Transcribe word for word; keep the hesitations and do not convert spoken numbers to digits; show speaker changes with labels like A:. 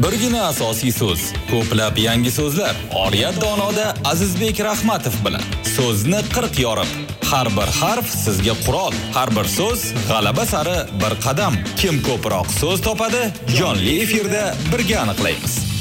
A: Birgina asosiy so'z, ko'plab yangi so'zlar. Oriyat Donoda Azizbek Rahmatov bilan so'zni qirq yorib. Har bir harf sizga qurol, har bir so'z g'alaba sari bir qadam. Kim ko'proq so'z topadi, jonli efirda birga aniqlaymiz.